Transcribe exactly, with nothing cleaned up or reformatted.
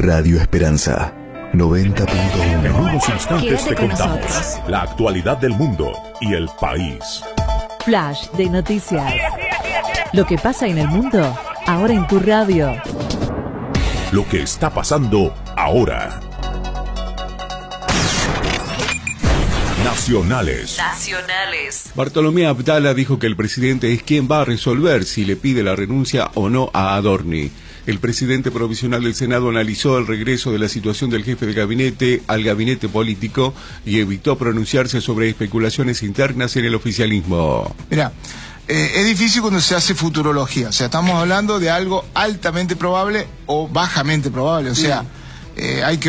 Radio Esperanza noventa punto uno. En unos instantes Quédate te con contamos nosotros. la actualidad del mundo y el país. Flash de noticias. Lo que pasa en el mundo, ahora en tu radio. Lo que está pasando ahora. Nacionales. Nacionales. Bartolomé Abdala dijo que el presidente es quien va a resolver si le pide la renuncia o no a Adorni. El presidente provisional del Senado analizó el regreso de la situación del jefe de gabinete al gabinete político y evitó pronunciarse sobre especulaciones internas en el oficialismo. Mirá, eh, es difícil cuando se hace futurología, o sea, estamos hablando de algo altamente probable o bajamente probable, o sea, eh, hay que